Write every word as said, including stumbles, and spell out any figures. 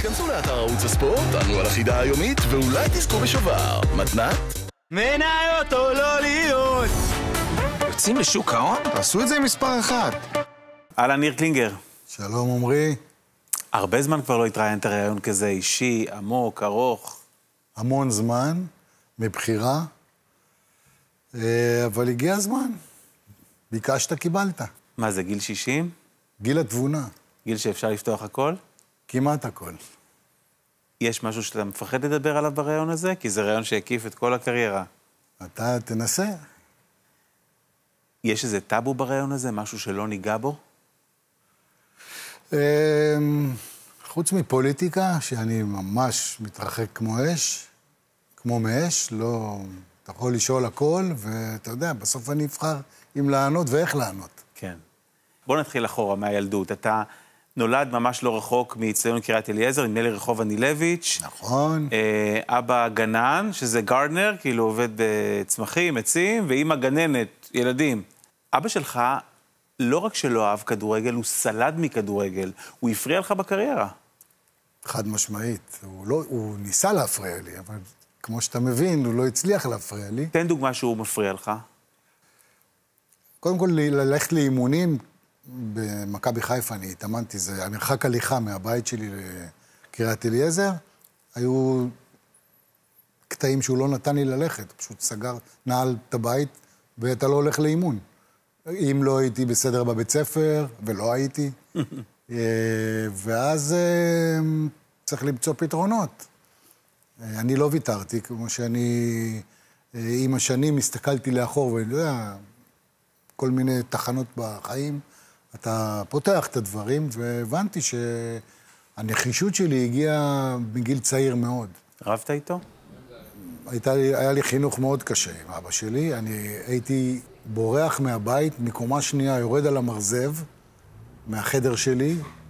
היכנסו לאתר ערוץ הספורט, ענו על החידה היומית, ואולי תזכו בשובר. מתנת? מניות או לא להיות. יוצאים לשוק ההון? תעשו את זה עם מספר אחד. אהלן, ניר קלינגר. שלום, עמרי. הרבה זמן כבר לא התראיינת רעיון כזה אישי, עמוק, ארוך. המון זמן, מבחירה, אבל הגיע הזמן. ביקשת, קיבלת. מה זה, גיל שישים? גיל התבונה. גיל שאפשר לפתוח הכל? כמעט הכל. יש משהו שאתה מפחד לדבר עליו ברעיון הזה? כי זה רעיון שהקיף את כל הקריירה. אתה תנסה. יש איזה טאבו ברעיון הזה? משהו שלא ניגע בו? חוץ מפוליטיקה, שאני ממש מתרחק כמו אש, כמו מאש, לא... אתה יכול לשאול הכל, ואתה יודע, בסוף אני אבחר אם לענות ואיך לענות. כן. בוא נתחיל אחורה מהילדות. אתה נולד ממש לא רחוק מאצטדיון קריית אליעזר, נדמה לי רחוב אנילביץ'. נכון. אבא גנן, שזה גארדנר, כאילו עובד בצמחים, עצים, ואמא גננת, ילדים. אבא שלך לא רק שלא אהב כדורגל, הוא סלד מכדורגל. הוא הפריע לך בקריירה. חד משמעית. הוא, לא, הוא ניסה להפריע לי, אבל כמו שאתה מבין, הוא לא הצליח להפריע לי. תן דוגמה שהוא מפריע לך. קודם כל, ללכת לאימונים במכבי חיפה, אני התאמנתי, זה המרחק הליכה מהבית שלי לקריית אליעזר, היו קטעים שהוא לא נתן לי ללכת, פשוט סגר, נעל את הבית, ואתה לא הולך לאימון. אם לא הייתי בסדר בבית ספר, ולא הייתי, ואז צריך למצוא פתרונות. אני לא ויתרתי, כמו שאני עם השנים הסתכלתי לאחור, ואני יודע, כל מיני תחנות בחיים, אתה פותח את הדברים, והבנתי שהנחישות שלי הגיעה מגיל צעיר מאוד. רבת איתו? הייתה, היה לי חינוך מאוד קשה עם אבא שלי. אני הייתי בורח מהבית, מקומה שנייה, יורד על המרזב, מהחדר שלי,